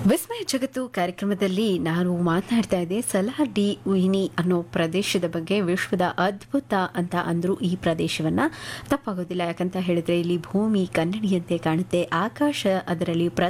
ವಿಸ್ಮಯ ಜಗತ್ತು ಕಾರ್ಯಕ್ರಮದಲ್ಲಿ ನಾನು ಮಾತನಾಡ್ತಾ ಇದ್ದೆ ಸಲಾರ್ ಡಿ ಉಯಿನಿ ಅನ್ನೋ ಪ್ರದೇಶದ ಬಗ್ಗೆ. ವಿಶ್ವದ ಅದ್ಭುತ ಅಂತ ಅಂದರೂ ಈ ಪ್ರದೇಶವನ್ನ ತಪ್ಪಾಗೋದಿಲ್ಲ. ಯಾಕಂತ ಹೇಳಿದ್ರೆ ಇಲ್ಲಿ ಭೂಮಿ ಕನ್ನಡಿಯಂತೆ ಕಾಣುತ್ತೆ, ಆಕಾಶ ಅದರಲ್ಲಿ